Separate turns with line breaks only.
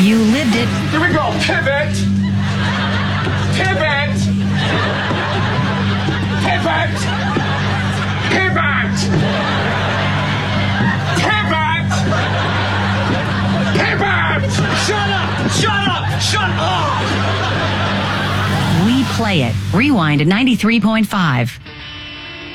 You lived it.
Here we go. Pivot. Pivot. Pivot. Pivot. Pivot. Pivot.
Shut up! Shut up! Shut up!
We play it. Rewind at 93.5.